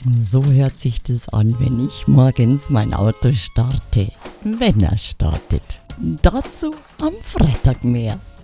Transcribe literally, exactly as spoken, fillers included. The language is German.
So hört sich das an, wenn ich morgens mein Auto starte. Wenn er startet. Dazu am Freitag mehr.